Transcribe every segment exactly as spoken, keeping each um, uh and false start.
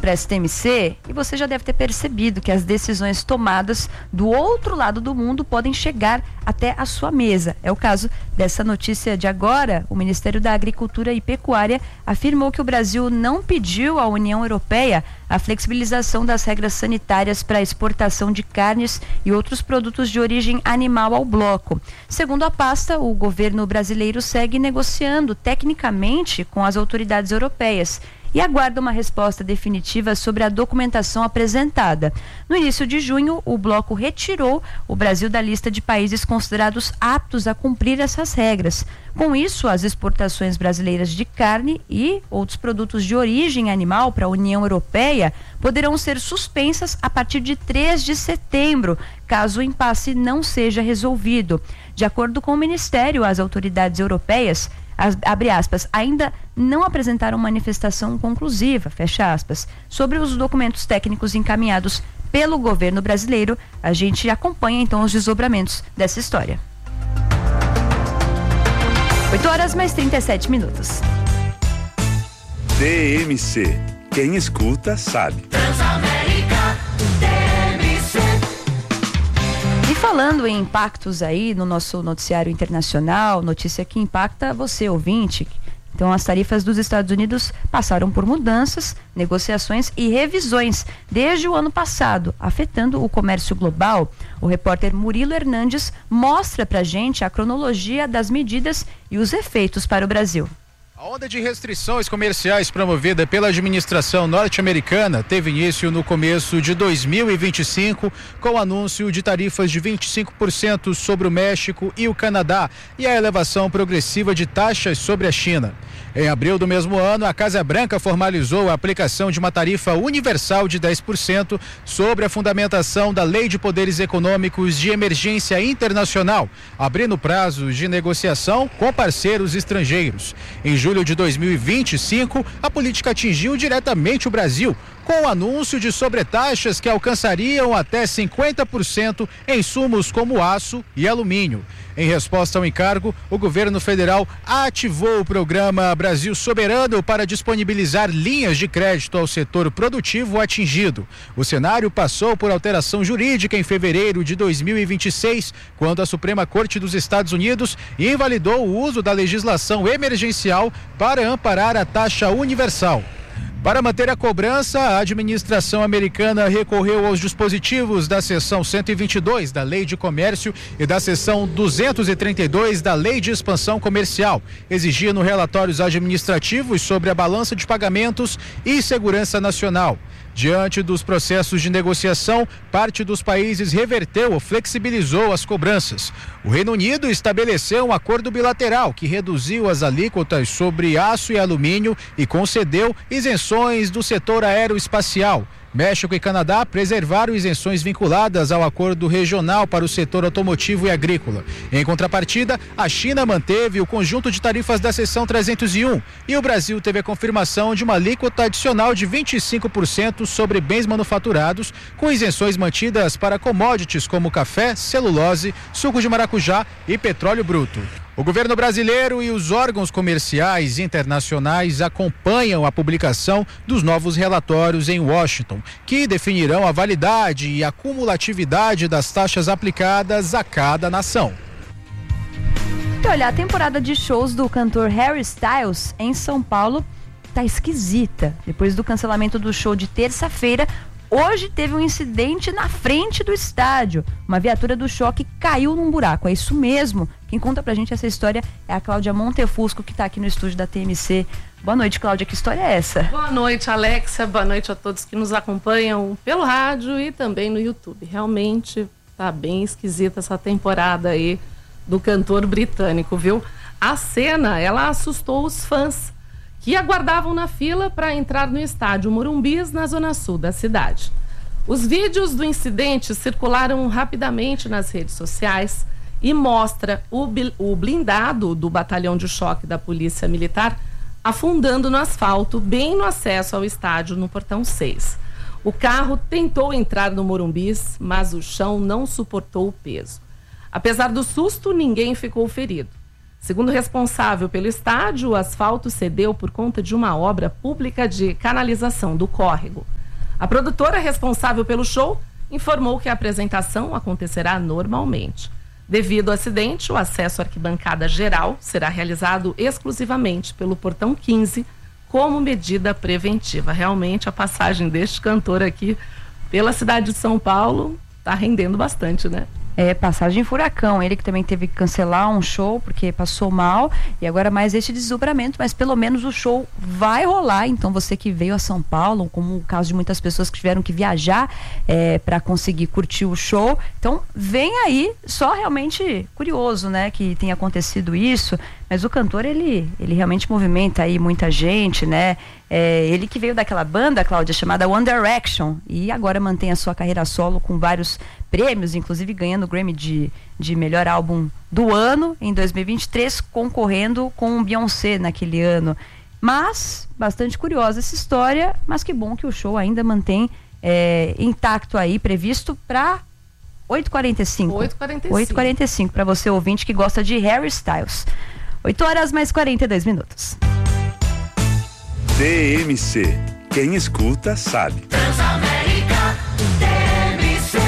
para essa T M C e você já deve ter percebido que as decisões tomadas do outro lado do mundo podem chegar até a sua mesa. É o caso dessa notícia de agora. O Ministério da Agricultura e Pecuária afirmou que o Brasil não pediu à União Europeia a flexibilização das regras sanitárias para a exportação de carnes e outros produtos de origem animal ao bloco. Segundo a pasta, o governo brasileiro segue negociando tecnicamente com as autoridades europeias e aguarda uma resposta definitiva sobre a documentação apresentada. No início de junho, o bloco retirou o Brasil da lista de países considerados aptos a cumprir essas regras. Com isso, as exportações brasileiras de carne e outros produtos de origem animal para a União Europeia poderão ser suspensas a partir de três de setembro, caso o impasse não seja resolvido. De acordo com o Ministério, as autoridades europeias, as, abre aspas, ainda não apresentaram manifestação conclusiva, fecha aspas, sobre os documentos técnicos encaminhados pelo governo brasileiro. A gente acompanha então os desdobramentos dessa história. oito horas mais trinta e sete minutos. T M C. Quem escuta sabe. Transamérica, T M C. E falando em impactos aí no nosso noticiário internacional, notícia que impacta você, ouvinte. Então, as tarifas dos Estados Unidos passaram por mudanças, negociações e revisões desde o ano passado, afetando o comércio global. O repórter Murilo Hernandes mostra pra gente a cronologia das medidas e os efeitos para o Brasil. A onda de restrições comerciais promovida pela administração norte-americana teve início no começo de dois mil e vinte e cinco, com o anúncio de tarifas de vinte e cinco por cento sobre o México e o Canadá e a elevação progressiva de taxas sobre a China. Em abril do mesmo ano, a Casa Branca formalizou a aplicação de uma tarifa universal de dez por cento sobre a fundamentação da Lei de Poderes Econômicos de Emergência Internacional, abrindo prazos de negociação com parceiros estrangeiros. Em julho de dois mil e vinte e cinco, a política atingiu diretamente o Brasil, com o anúncio de sobretaxas que alcançariam até cinquenta por cento em insumos como aço e alumínio. Em resposta ao encargo, o governo federal ativou o programa Brasil Soberano para disponibilizar linhas de crédito ao setor produtivo atingido. O cenário passou por alteração jurídica em fevereiro de dois mil e vinte e seis, quando a Suprema Corte dos Estados Unidos invalidou o uso da legislação emergencial para amparar a taxa universal. Para manter a cobrança, a administração americana recorreu aos dispositivos da seção cento e vinte e dois da Lei de Comércio e da seção duzentos e trinta e dois da Lei de Expansão Comercial, exigindo relatórios administrativos sobre a balança de pagamentos e segurança nacional. Diante dos processos de negociação, parte dos países reverteu ou flexibilizou as cobranças. O Reino Unido estabeleceu um acordo bilateral que reduziu as alíquotas sobre aço e alumínio e concedeu isenções do setor aeroespacial. México e Canadá preservaram isenções vinculadas ao acordo regional para o setor automotivo e agrícola. Em contrapartida, a China manteve o conjunto de tarifas da seção trezentos e um e o Brasil teve a confirmação de uma alíquota adicional de vinte e cinco por cento sobre bens manufaturados, com isenções mantidas para commodities como café, celulose, suco de maracujá e petróleo bruto. O governo brasileiro e os órgãos comerciais internacionais acompanham a publicação dos novos relatórios em Washington, que definirão a validade e a cumulatividade das taxas aplicadas a cada nação. E olha, a temporada de shows do cantor Harry Styles em São Paulo tá esquisita. Depois do cancelamento do show de terça-feira, hoje teve um incidente na frente do estádio. Uma viatura do choque caiu num buraco. É isso mesmo. Quem conta pra gente essa história é a Cláudia Montefusco, que tá aqui no estúdio da T M C. Boa noite, Cláudia. Que história é essa? Boa noite, Alexa. Boa noite a todos que nos acompanham pelo rádio e também no YouTube. Realmente tá bem esquisita essa temporada aí do cantor britânico, viu? A cena, ela assustou os fãs que aguardavam na fila para entrar no estádio Morumbis, na zona sul da cidade. Os vídeos do incidente circularam rapidamente nas redes sociais e mostra o, o blindado do batalhão de choque da Polícia Militar afundando no asfalto, bem no acesso ao estádio, no portão seis. O carro tentou entrar no Morumbis, mas o chão não suportou o peso. Apesar do susto, ninguém ficou ferido. Segundo o responsável pelo estádio, o asfalto cedeu por conta de uma obra pública de canalização do córrego. A produtora responsável pelo show informou que a apresentação acontecerá normalmente. Devido ao acidente, o acesso à arquibancada geral será realizado exclusivamente pelo portão quinze como medida preventiva. Realmente, a passagem deste cantor aqui pela cidade de São Paulo está rendendo bastante, né? É, passagem furacão, ele que também teve que cancelar um show porque passou mal e agora mais este desdobramento, mas pelo menos o show vai rolar. Então você que veio a São Paulo, como o caso de muitas pessoas que tiveram que viajar é, para conseguir curtir o show, então vem aí, só realmente curioso, né, que tenha acontecido isso, mas o cantor ele, ele realmente movimenta aí muita gente, né? É, ele que veio daquela banda, Cláudia, chamada One Direction, e agora mantém a sua carreira solo com vários prêmios, inclusive ganhando o Grammy de, de melhor álbum do ano em dois mil e vinte e três, concorrendo com o Beyoncé naquele ano. Mas, bastante curiosa essa história, mas que bom que o show ainda mantém é, intacto aí, previsto para oito e quarenta e cinco. oito e quarenta e cinco. oito e quarenta e cinco, para você ouvinte que gosta de Harry Styles. oito horas mais quarenta e dois minutos. D M C. Quem escuta sabe. Transamérica D M C.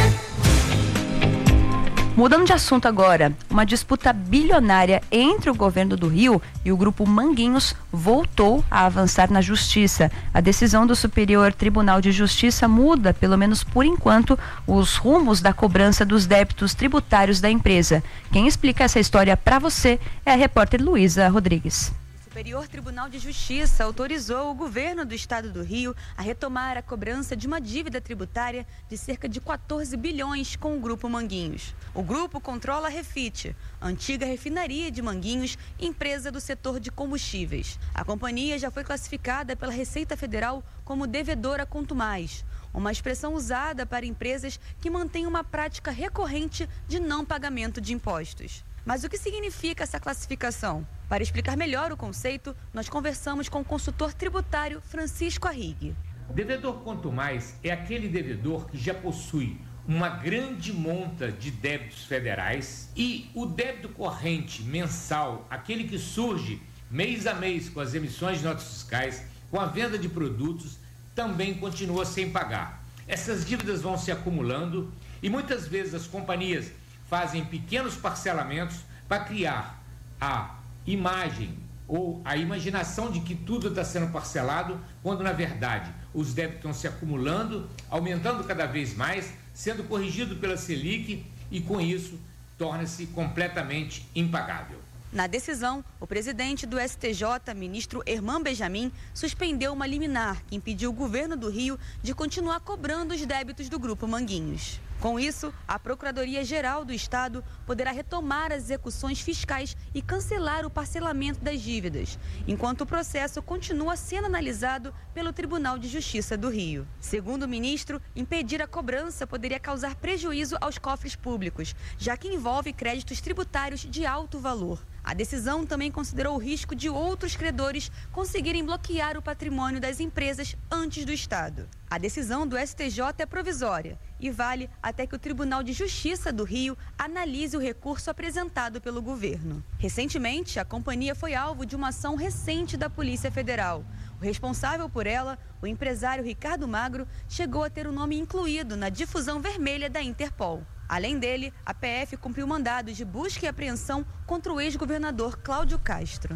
Mudando de assunto agora, uma disputa bilionária entre o governo do Rio e o grupo Manguinhos voltou a avançar na justiça. A decisão do Superior Tribunal de Justiça muda, pelo menos por enquanto, os rumos da cobrança dos débitos tributários da empresa. Quem explica essa história para você é a repórter Luísa Rodrigues. O Superior Tribunal de Justiça autorizou o governo do estado do Rio a retomar a cobrança de uma dívida tributária de cerca de quatorze bilhões com o Grupo Manguinhos. O grupo controla a Refit, a antiga refinaria de Manguinhos, empresa do setor de combustíveis. A companhia já foi classificada pela Receita Federal como devedora quanto mais, uma expressão usada para empresas que mantêm uma prática recorrente de não pagamento de impostos. Mas o que significa essa classificação? Para explicar melhor o conceito, nós conversamos com o consultor tributário Francisco Arrighi. Devedor quanto mais é aquele devedor que já possui uma grande monta de débitos federais e o débito corrente mensal, aquele que surge mês a mês com as emissões de notas fiscais, com a venda de produtos, também continua sem pagar. Essas dívidas vão se acumulando e muitas vezes as companhias fazem pequenos parcelamentos para criar a imagem ou a imaginação de que tudo está sendo parcelado, quando na verdade os débitos estão se acumulando, aumentando cada vez mais, sendo corrigido pela Selic e com isso torna-se completamente impagável. Na decisão, o presidente do S T J, ministro Herman Benjamin, suspendeu uma liminar que impediu o governo do Rio de continuar cobrando os débitos do Grupo Manguinhos. Com isso, a Procuradoria-Geral do Estado poderá retomar as execuções fiscais e cancelar o parcelamento das dívidas, enquanto o processo continua sendo analisado pelo Tribunal de Justiça do Rio. Segundo o ministro, impedir a cobrança poderia causar prejuízo aos cofres públicos, já que envolve créditos tributários de alto valor. A decisão também considerou o risco de outros credores conseguirem bloquear o patrimônio das empresas antes do Estado. A decisão do S T J é provisória e vale até que o Tribunal de Justiça do Rio analise o recurso apresentado pelo governo. Recentemente, a companhia foi alvo de uma ação recente da Polícia Federal. O responsável por ela, o empresário Ricardo Magro, chegou a ter o nome incluído na difusão vermelha da Interpol. Além dele, a P F cumpriu mandados de busca e apreensão contra o ex-governador Cláudio Castro.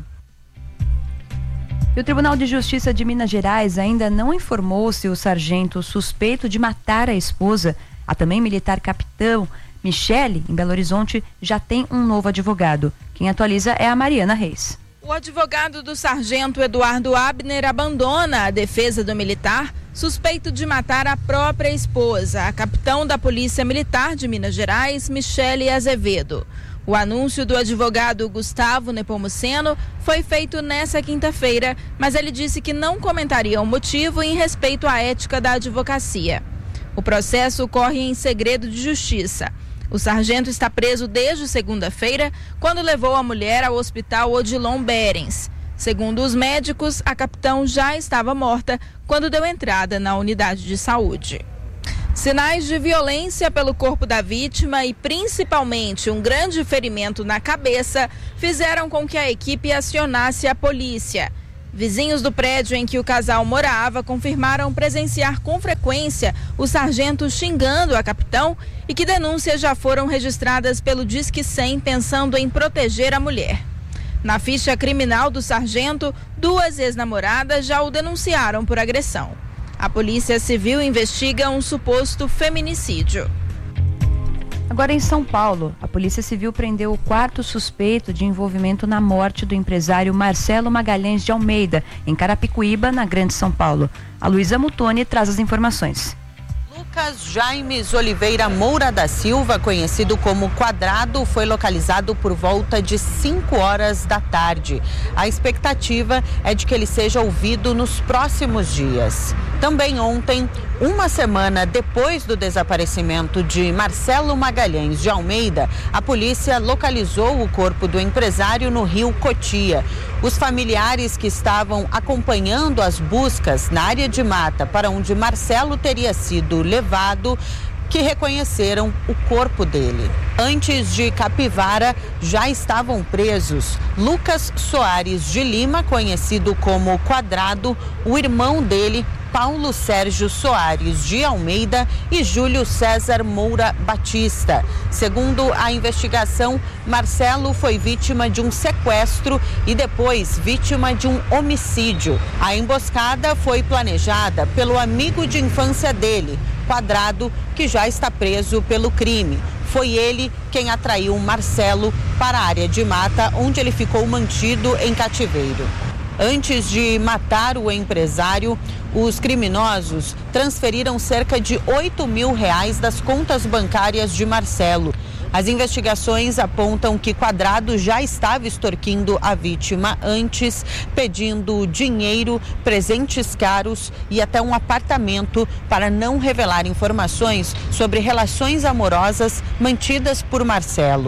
E o Tribunal de Justiça de Minas Gerais ainda não informou se o sargento suspeito de matar a esposa, a também militar capitão Michele, em Belo Horizonte, já tem um novo advogado. Quem atualiza é a Mariana Reis. O advogado do sargento Eduardo Abner abandona a defesa do militar suspeito de matar a própria esposa, a capitão da Polícia Militar de Minas Gerais, Michele Azevedo. O anúncio do advogado Gustavo Nepomuceno foi feito nessa quinta-feira, mas ele disse que não comentaria o motivo em respeito à ética da advocacia. O processo corre em segredo de justiça. O sargento está preso desde segunda-feira, quando levou a mulher ao hospital Odilon Berens. Segundo os médicos, a capitão já estava morta quando deu entrada na unidade de saúde. Sinais de violência pelo corpo da vítima e principalmente um grande ferimento na cabeça fizeram com que a equipe acionasse a polícia. Vizinhos do prédio em que o casal morava confirmaram presenciar com frequência o sargento xingando a capitão e que denúncias já foram registradas pelo Disque cem pensando em proteger a mulher. Na ficha criminal do sargento, duas ex-namoradas já o denunciaram por agressão. A Polícia Civil investiga um suposto feminicídio. Agora em São Paulo, a Polícia Civil prendeu o quarto suspeito de envolvimento na morte do empresário Marcelo Magalhães de Almeida, em Carapicuíba, na Grande São Paulo. A Luísa Mutoni traz as informações. Lucas Jaimes Oliveira Moura da Silva, conhecido como Quadrado, foi localizado por volta de cinco horas da tarde. A expectativa é de que ele seja ouvido nos próximos dias. Também ontem, uma semana depois do desaparecimento de Marcelo Magalhães de Almeida, a polícia localizou o corpo do empresário no rio Cotia. Os familiares que estavam acompanhando as buscas na área de mata para onde Marcelo teria sido levado, que reconheceram o corpo dele. Antes de Capivara, já estavam presos Lucas Soares de Lima, conhecido como Quadrado, o irmão dele, Paulo Sérgio Soares de Almeida e Júlio César Moura Batista. Segundo a investigação, Marcelo foi vítima de um sequestro e depois vítima de um homicídio. A emboscada foi planejada pelo amigo de infância dele, Quadrado, que já está preso pelo crime. Foi ele quem atraiu Marcelo para a área de mata, onde ele ficou mantido em cativeiro. Antes de matar o empresário, os criminosos transferiram cerca de oito mil reais das contas bancárias de Marcelo. As investigações apontam que Quadrado já estava extorquindo a vítima antes, pedindo dinheiro, presentes caros e até um apartamento para não revelar informações sobre relações amorosas mantidas por Marcelo.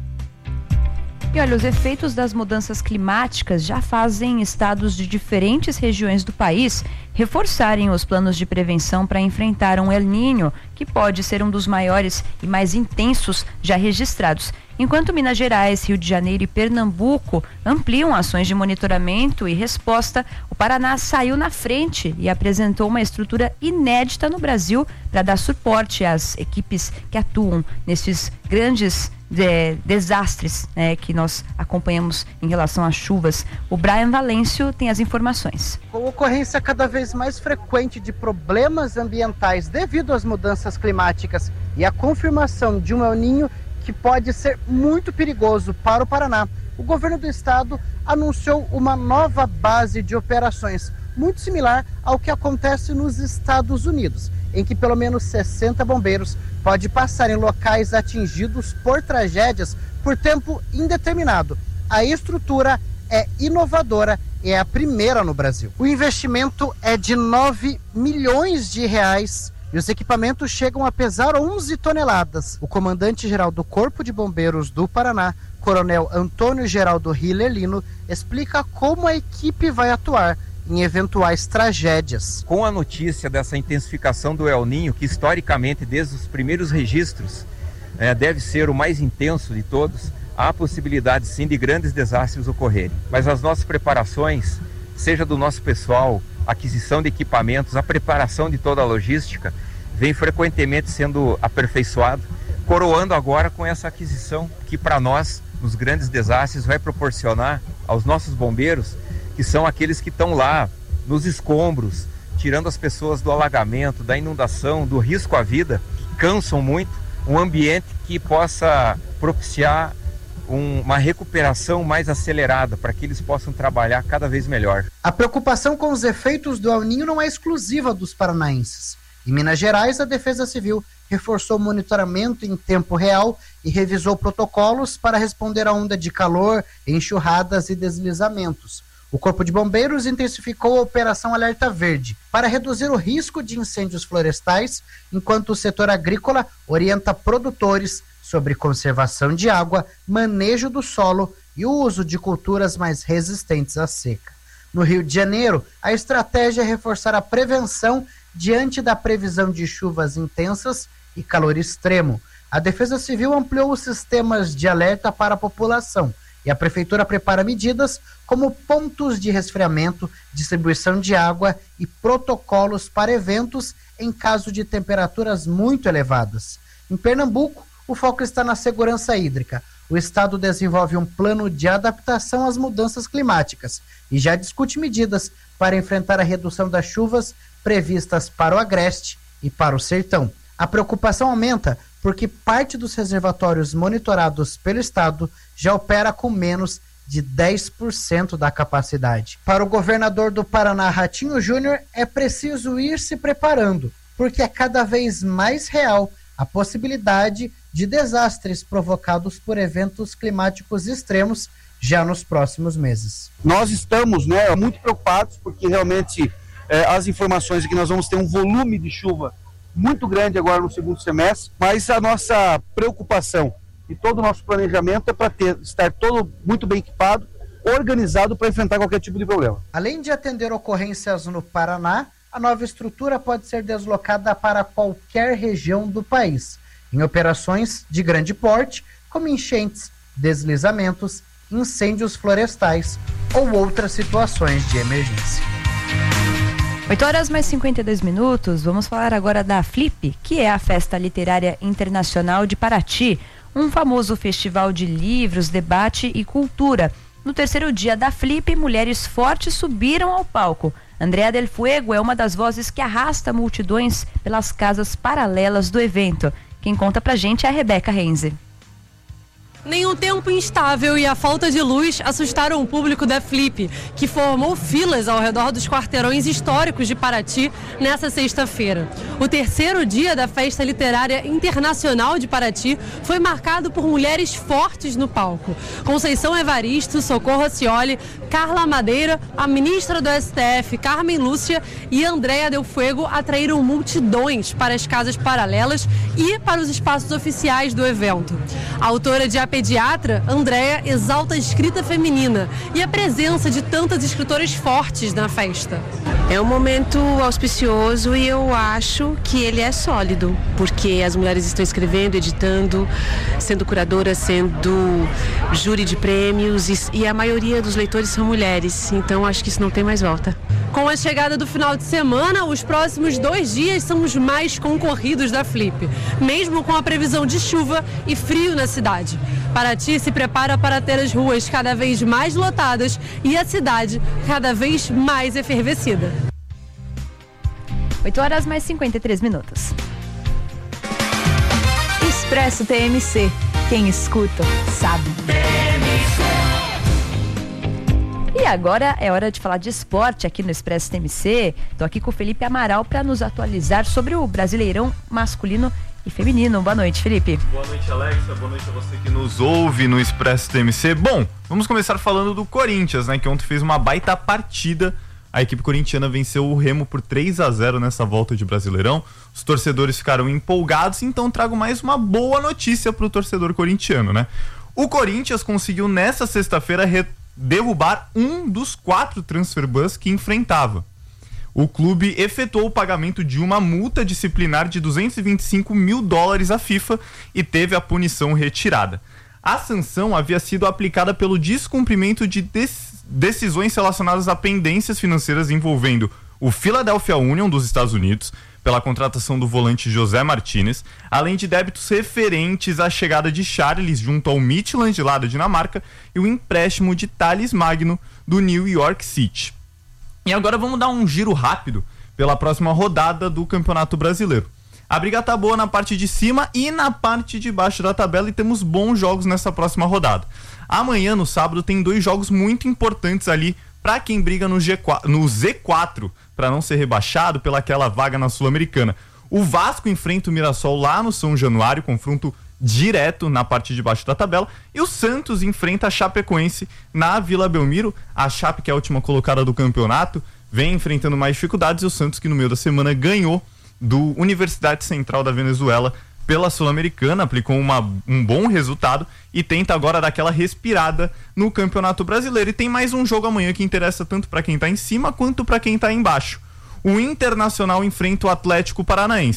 E olha, os efeitos das mudanças climáticas já fazem estados de diferentes regiões do país reforçarem os planos de prevenção para enfrentar um El Niño, que pode ser um dos maiores e mais intensos já registrados. Enquanto Minas Gerais, Rio de Janeiro e Pernambuco ampliam ações de monitoramento e resposta, o Paraná saiu na frente e apresentou uma estrutura inédita no Brasil para dar suporte às equipes que atuam nesses grandes de, desastres, né, que nós acompanhamos em relação às chuvas. O Brian Valêncio tem as informações. Com ocorrência cada vez mais frequente de problemas ambientais devido às mudanças climáticas e a confirmação de um El Niño que pode ser muito perigoso para o Paraná, o governo do estado anunciou uma nova base de operações, muito similar ao que acontece nos Estados Unidos, em que pelo menos sessenta bombeiros podem passar em locais atingidos por tragédias por tempo indeterminado. A estrutura é inovadora e é a primeira no Brasil. O investimento é de nove milhões de reais e os equipamentos chegam a pesar onze toneladas. O comandante-geral do Corpo de Bombeiros do Paraná, Coronel Antônio Geraldo Hiller Lino, explica como a equipe vai atuar em eventuais tragédias. Com a notícia dessa intensificação do El Niño, que historicamente, desde os primeiros registros, é, deve ser o mais intenso de todos, há possibilidade sim de grandes desastres ocorrerem. Mas as nossas preparações, seja do nosso pessoal, aquisição de equipamentos, a preparação de toda a logística, vem frequentemente sendo aperfeiçoado, coroando agora com essa aquisição que para nós, nos grandes desastres, vai proporcionar aos nossos bombeiros, que são aqueles que estão lá nos escombros, tirando as pessoas do alagamento, da inundação, do risco à vida, que cansam muito, um ambiente que possa propiciar Um, uma recuperação mais acelerada para que eles possam trabalhar cada vez melhor. A preocupação com os efeitos do El Niño não é exclusiva dos paranaenses. Em Minas Gerais, a Defesa Civil reforçou o monitoramento em tempo real e revisou protocolos para responder à onda de calor, enxurradas e deslizamentos. O Corpo de Bombeiros intensificou a Operação Alerta Verde para reduzir o risco de incêndios florestais, enquanto o setor agrícola orienta produtores sobre conservação de água, manejo do solo e o uso de culturas mais resistentes à seca. No Rio de Janeiro, a estratégia é reforçar a prevenção diante da previsão de chuvas intensas e calor extremo. A Defesa Civil ampliou os sistemas de alerta para a população E a prefeitura prepara medidas como pontos de resfriamento, distribuição de água e protocolos para eventos em caso de temperaturas muito elevadas. Em Pernambuco, o foco está na segurança hídrica. O estado desenvolve um plano de adaptação às mudanças climáticas e já discute medidas para enfrentar a redução das chuvas previstas para o Agreste e para o Sertão. A preocupação aumenta porque parte dos reservatórios monitorados pelo estado já opera com menos de dez por cento da capacidade. Para o governador do Paraná, Ratinho Júnior, é preciso ir se preparando, porque é cada vez mais real a possibilidade de desastres provocados por eventos climáticos extremos já nos próximos meses. Nós estamos, né, muito preocupados, porque realmente eh, as informações é que nós vamos ter um volume de chuva muito grande agora no segundo semestre, mas a nossa preocupação e todo o nosso planejamento é para ter, estar todo muito bem equipado, organizado para enfrentar qualquer tipo de problema. Além de atender ocorrências no Paraná, a nova estrutura pode ser deslocada para qualquer região do país, em operações de grande porte, como enchentes, deslizamentos, incêndios florestais ou outras situações de emergência. oito horas mais cinquenta e dois minutos, vamos falar agora da Flip, que é a Festa Literária Internacional de Paraty, um famoso festival de livros, debate e cultura. No terceiro dia da Flip, mulheres fortes subiram ao palco. Andrea Del Fuego é uma das vozes que arrasta multidões pelas casas paralelas do evento. Quem conta pra gente é a Rebeca Renze. Nem o tempo instável e a falta de luz assustaram o público da Flip, que formou filas ao redor dos quarteirões históricos de Paraty nessa sexta-feira. O terceiro dia da Festa Literária Internacional de Paraty foi marcado por mulheres fortes no palco. Conceição Evaristo, Socorro Acioli, Carla Madeira, a ministra do S T F, Carmen Lúcia, e Andrea Del Fuego atraíram multidões para as casas paralelas e para os espaços oficiais do evento. A autora de A Pediatra, Andrea, exalta a escrita feminina e a presença de tantas escritoras fortes na festa. É um momento auspicioso e eu acho que ele é sólido, porque as mulheres estão escrevendo, editando, sendo curadoras, sendo júri de prêmios e, e a maioria dos leitores são mulheres, então acho que isso não tem mais volta. Com a chegada do final de semana, os próximos dois dias são os mais concorridos da Flip, mesmo com a previsão de chuva e frio na cidade. Paraty se prepara para ter as ruas cada vez mais lotadas e a cidade cada vez mais efervescida. oito horas mais cinquenta e três minutos. Expresso T M C. Quem escuta, sabe. E agora é hora de falar de esporte aqui no Expresso T M C. Estou aqui com o Felipe Amaral para nos atualizar sobre o Brasileirão masculino e feminino. Boa noite, Felipe. Boa noite, Alexa. Boa noite a você que nos ouve no Expresso T M C. Bom, vamos começar falando do Corinthians, né? Que ontem fez uma baita partida. A equipe corintiana venceu o Remo por três a zero nessa volta de Brasileirão. Os torcedores ficaram empolgados, então trago mais uma boa notícia para o torcedor corintiano, né? O Corinthians conseguiu nessa sexta-feira re- derrubar um dos quatro transfer bans que enfrentava. O clube efetuou o pagamento de uma multa disciplinar de duzentos e vinte e cinco mil dólares à FIFA e teve a punição retirada. A sanção havia sido aplicada pelo descumprimento de des- decisões relacionadas a pendências financeiras envolvendo o Philadelphia Union dos Estados Unidos, pela contratação do volante José Martinez, além de débitos referentes à chegada de Charles junto ao Midtjylland lá da Dinamarca e o empréstimo de Thales Magno do New York City. E agora vamos dar um giro rápido pela próxima rodada do Campeonato Brasileiro. A briga tá boa na parte de cima e na parte de baixo da tabela e temos bons jogos nessa próxima rodada. Amanhã, no sábado, tem dois jogos muito importantes ali para quem briga no, G quatro, no Z quatro, para não ser rebaixado pelaquela vaga na Sul-Americana. O Vasco enfrenta o Mirassol lá no São Januário, confronto direto na parte de baixo da tabela, e o Santos enfrenta a Chapecoense na Vila Belmiro. A Chape, que é a última colocada do campeonato, vem enfrentando mais dificuldades, e o Santos, que no meio da semana ganhou do Universidade Central da Venezuela pela Sul-Americana, aplicou uma, um bom resultado e tenta agora dar aquela respirada no Campeonato Brasileiro. E tem mais um jogo amanhã que interessa tanto para quem tá em cima quanto para quem tá embaixo. O Internacional enfrenta o Atlético Paranaense.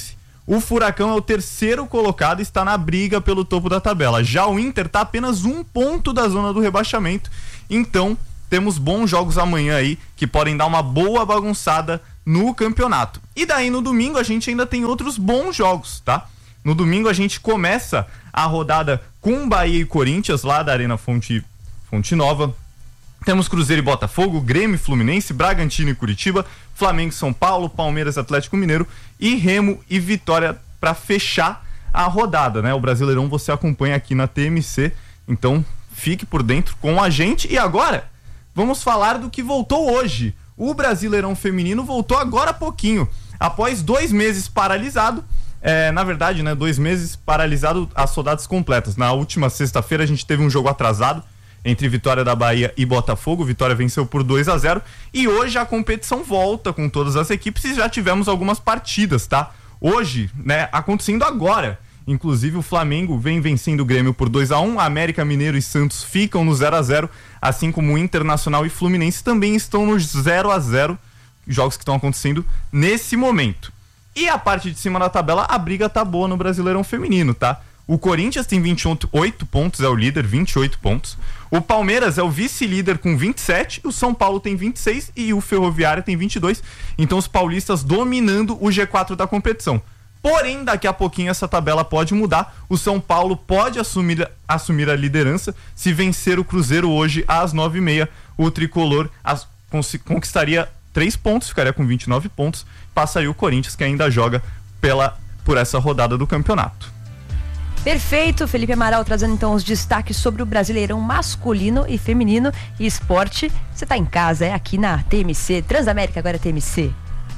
O Furacão é o terceiro colocado e está na briga pelo topo da tabela. Já o Inter está apenas um ponto da zona do rebaixamento. Então, temos bons jogos amanhã aí que podem dar uma boa bagunçada no campeonato. E daí no domingo a gente ainda tem outros bons jogos, tá? No domingo a gente começa a rodada com Bahia e Corinthians lá da Arena Fonte, Fonte Nova. Temos Cruzeiro e Botafogo, Grêmio e Fluminense, Bragantino e Curitiba, Flamengo e São Paulo, Palmeiras e Atlético Mineiro e Remo e Vitória para fechar a rodada, né? O Brasileirão você acompanha aqui na T M C, então fique por dentro com a gente. E agora, vamos falar do que voltou hoje. O Brasileirão Feminino voltou agora há pouquinho, após dois meses paralisado, é, na verdade, né, dois meses paralisado as rodadas completas. Na última sexta-feira a gente teve um jogo atrasado entre Vitória da Bahia e Botafogo. Vitória venceu por dois a zero e hoje a competição volta com todas as equipes e já tivemos algumas partidas, tá? Hoje, né, acontecendo agora, inclusive o Flamengo vem vencendo o Grêmio por dois a um, a América Mineiro e Santos ficam no zero a zero, assim como o Internacional e Fluminense também estão no zero a zero, jogos que estão acontecendo nesse momento. E a parte de cima da tabela, a briga tá boa no Brasileirão Feminino, tá? O Corinthians tem vinte e oito pontos, é o líder, vinte e oito pontos. O Palmeiras é o vice-líder com vinte e sete, o São Paulo tem vinte e seis e o Ferroviária tem vinte e dois. Então os paulistas dominando o G quatro da competição. Porém, daqui a pouquinho essa tabela pode mudar. O São Paulo pode assumir, assumir a liderança se vencer o Cruzeiro hoje às nove e meia. O tricolor as, conquistaria três pontos, ficaria com vinte e nove pontos. Passaria o Corinthians, que ainda joga pela, por essa rodada do campeonato. Perfeito, Felipe Amaral trazendo então os destaques sobre o Brasileirão masculino e feminino e esporte. Você tá em casa, é aqui na T M C, Transamérica agora é T M C.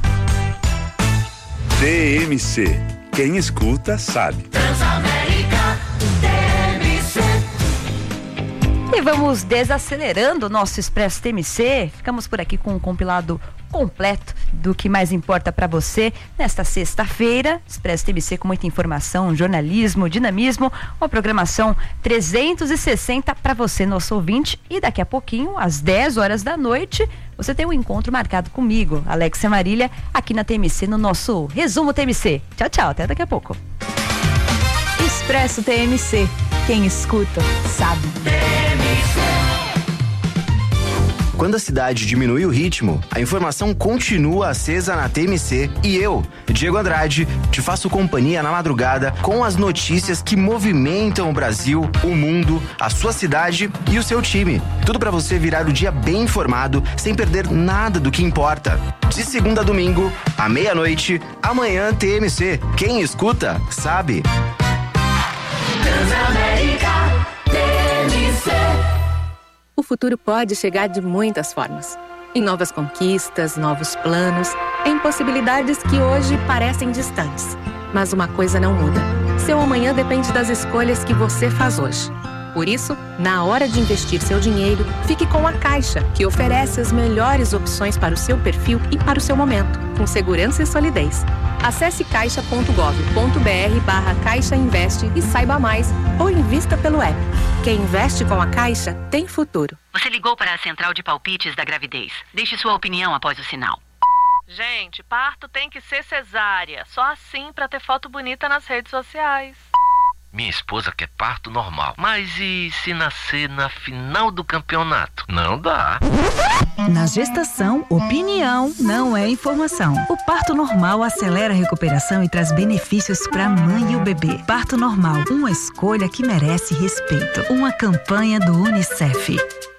T M C, quem escuta sabe. Transamérica, T M C. E vamos desacelerando o nosso Expresso T M C. Ficamos por aqui com um compilado completo do que mais importa para você nesta sexta-feira. Expresso T M C com muita informação, jornalismo, dinamismo, uma programação trezentos e sessenta para você, nosso ouvinte. E daqui a pouquinho, às dez horas da noite, você tem um encontro marcado comigo, Alexia Marília, aqui na T M C, no nosso Resumo T M C. Tchau, tchau, até daqui a pouco. Expresso T M C. Quem escuta, sabe. Quando a cidade diminui o ritmo, a informação continua acesa na T M C e eu, Diego Andrade, te faço companhia na madrugada com as notícias que movimentam o Brasil, o mundo, a sua cidade e o seu time. Tudo para você virar o dia bem informado, sem perder nada do que importa. De segunda a domingo, à meia-noite, amanhã T M C. Quem escuta, sabe. Transamérica, T M C. O futuro pode chegar de muitas formas. Em novas conquistas, novos planos, em possibilidades que hoje parecem distantes. Mas uma coisa não muda. Seu amanhã depende das escolhas que você faz hoje. Por isso, na hora de investir seu dinheiro, fique com a Caixa, que oferece as melhores opções para o seu perfil e para o seu momento, com segurança e solidez. Acesse caixa ponto gov ponto br barra Caixa Investe e saiba mais, ou invista pelo app. Quem investe com a Caixa tem futuro. Você ligou para a central de palpites da gravidez. Deixe sua opinião após o sinal. Gente, parto tem que ser cesárea. Só assim para ter foto bonita nas redes sociais. Minha esposa quer parto normal. Mas e se nascer na final do campeonato? Não dá. Na gestação, opinião não é informação. O parto normal acelera a recuperação e traz benefícios para a mãe e o bebê. Parto normal, uma escolha que merece respeito. Uma campanha do UNICEF.